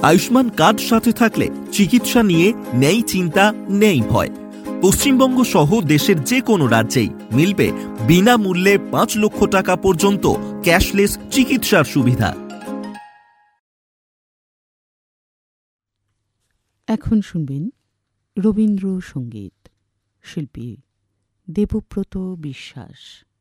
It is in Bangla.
আয়ুষ্মান কার্ড সাথে থাকলে চিকিৎসা নিয়ে নেই চিন্তা, নেই ভয়। পশ্চিমবঙ্গ সহ দেশের যে কোনো রাজ্যেই মিলবে বিনামূল্যে 5 লক্ষ টাকা পর্যন্ত ক্যাশলেস চিকিৎসার সুবিধা। এখন শুনবেন রবীন্দ্রসঙ্গীত। শিল্পী দেবব্রত বিশ্বাস।